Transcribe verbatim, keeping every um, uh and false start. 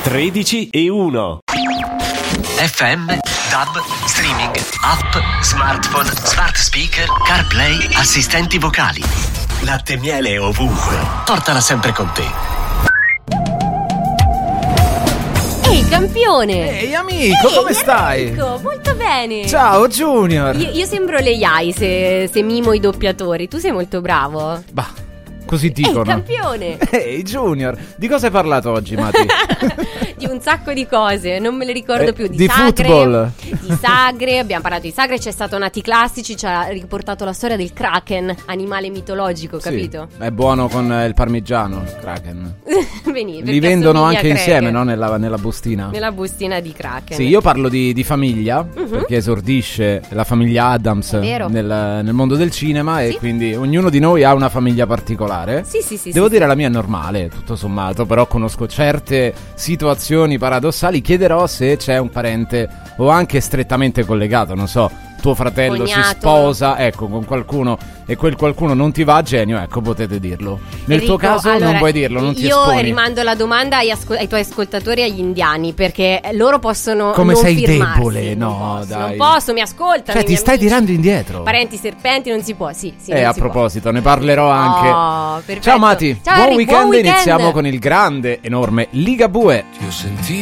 tredici e uno. F M, D A B, streaming, app, smartphone, smart speaker, CarPlay, assistenti vocali. Latte e miele ovunque. Portala sempre con te. Ehi campione! Ehi amico, Ehi, come stai? Amico, molto bene! Ciao Junior! Io, io sembro le A I se, se mimo i doppiatori. Tu sei molto bravo. Bah, così dicono. Ehi campione! Ehi Junior, di cosa hai parlato oggi Mati? Di un sacco di cose, non me le ricordo Eh, più. Di, di sagre, football. di sagre, abbiamo parlato di sagre, c'è stato Nati Classici, ci ha riportato la storia del Kraken, animale mitologico, capito? Sì, è buono con eh, il parmigiano, il Kraken. Veni, Li vendono anche Kraken. insieme, no? Nella, nella bustina. Nella bustina di Kraken. Sì, io parlo di, di famiglia, Mhm. perché esordisce la famiglia Addams È vero. nel, nel mondo del cinema Sì. e quindi ognuno di noi ha una famiglia particolare. Sì, sì, sì. Devo sì, dire la mia è normale, tutto sommato, però conosco certe situazioni paradossali. Chiederò se c'è un parente o anche strettamente collegato, non so, tuo fratello si Cognato. sposa, ecco, con qualcuno e quel qualcuno non ti va a genio, ecco, potete dirlo. Nel Enrico, tuo caso allora, non puoi dirlo, non ti io esponi. rimando la domanda ai, ascol- ai tuoi ascoltatori e agli indiani, perché loro possono Come non sei firmarsi. debole, no, non posso, dai. Non posso, mi ascoltano. Cioè i ti miei stai amici. tirando indietro. Parenti serpenti non si può, sì, sì. Eh, non a si può. proposito, ne parlerò anche. Oh, perfetto. Ciao Mati, Ciao, buon Harry, weekend, buon weekend. iniziamo con il grande, enorme Ligabue. Ti ho sentito